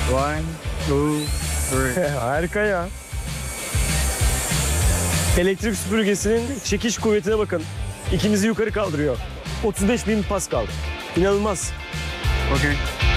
One, two, three. Harika ya. Elektrik süpürgesinin çekiş kuvvetine bakın. İkinizi yukarı kaldırıyor. 35.000 Pascal. İnanılmaz. Okay.